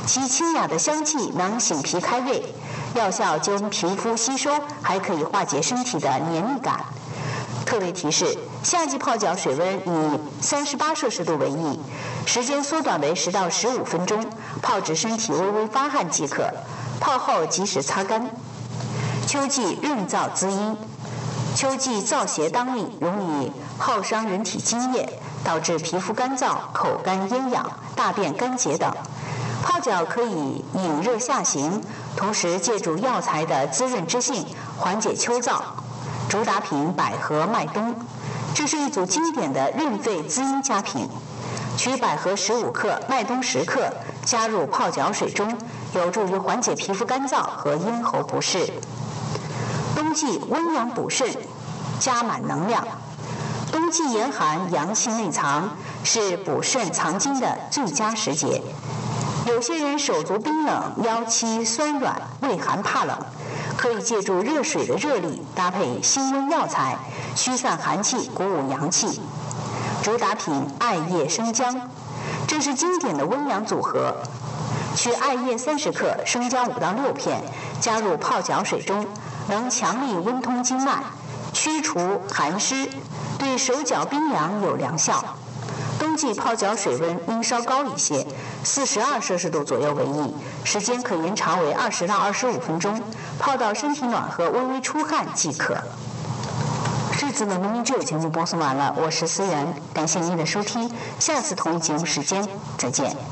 其清雅的香气能醒脾开胃，药效经皮肤吸收，还可以化解身体的黏腻感。特别提示：夏季泡脚水温以38摄氏度为宜，时间缩短为10到15分钟，泡至身体微微发汗即可。泡后及时擦干。秋季润燥滋阴，秋季燥邪当令，容易耗伤人体津液，导致皮肤干燥、口干咽痒、大便干结等。泡脚可以引热下行，同时借助药材的滋润之性，缓解秋燥。主打品百合麦冬，这是一组经典的润肺滋阴佳品。取百合15克、麦冬10克，加入泡脚水中，有助于缓解皮肤干燥和咽喉不适。冬季温阳补肾，加满能量。冬季严寒，阳气内藏，是补肾藏精的最佳时节。有些人手足冰冷，腰膝酸软，畏寒怕冷，可以借助热水的热力，搭配辛温药材，驱散寒气，鼓舞阳气。主打品艾叶生姜，这是经典的温阳组合。取艾叶30克，生姜5到6片，加入泡脚水中，能强力温通经脉，驱除寒湿，对手脚冰凉有良效。冬季泡脚水温应稍高一些，42摄氏度左右为宜，时间可延长为20到25分钟，泡到身体暖和、微微出汗即可。日子的农民志节目播送完了，我是思源，感谢您的收听，下次同一节目时间再见。